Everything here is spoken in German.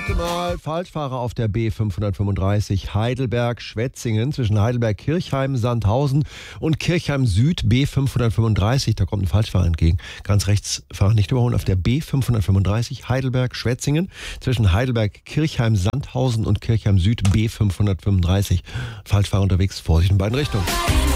Warte mal, Falschfahrer auf der B535 Heidelberg-Schwetzingen zwischen Heidelberg-Kirchheim, Sandhausen und Kirchheim Süd B535. Da kommt ein Falschfahrer entgegen. Ganz rechts fahren, nicht überholen, auf der B535 Heidelberg-Schwetzingen zwischen Heidelberg-Kirchheim, Sandhausen und Kirchheim Süd B535. Falschfahrer unterwegs, Vorsicht in beiden Richtungen.